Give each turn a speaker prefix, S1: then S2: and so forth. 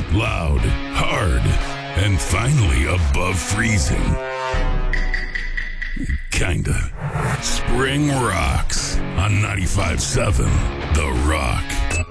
S1: loud, hard, and finally above freezing. Kinda. Spring rocks on 95.7 The Rock.